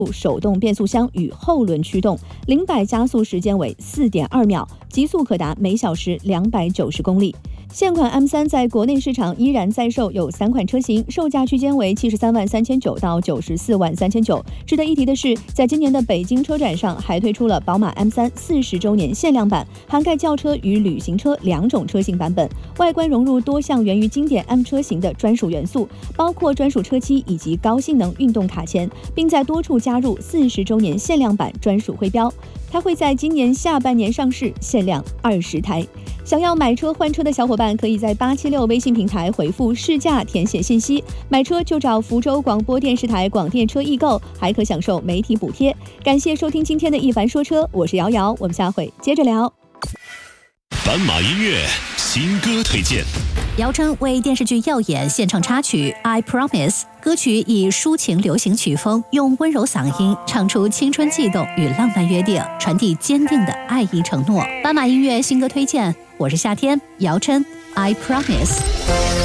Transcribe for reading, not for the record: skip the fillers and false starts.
手动变速箱与后轮驱动，0-100加速时间为4.2秒，极速可达每小时290公里。现款 M3 在国内市场依然在售，有3款车型，售价区间为73.390万到94.390万。值得一提的是，在今年的北京车展上，还推出了宝马 M3 40周年限量版，涵盖轿车与旅行车2种车型版本，外观融入多项源于经典 M 车型的专属元素，包括专属车漆以及高性能运动卡钳，并在多处加入40周年限量版专属徽标。它会在今年下半年上市，限量20台。想要买车换车的小伙伴，可以在876微信平台回复试驾填写信息，买车就找福州广播电视台广电车易购，还可享受媒体补贴。感谢收听今天的一凡说车，我是瑶瑶，我们下回接着聊。 斑马音乐新歌推荐。 姚琛为电视剧《耀眼》献唱插曲《I Promise》，歌曲以抒情流行曲风，用温柔嗓音唱出青春悸动与浪漫约定，传递坚定的爱意承诺。斑马音乐新歌推荐，我是夏天，姚琛《I Promise》。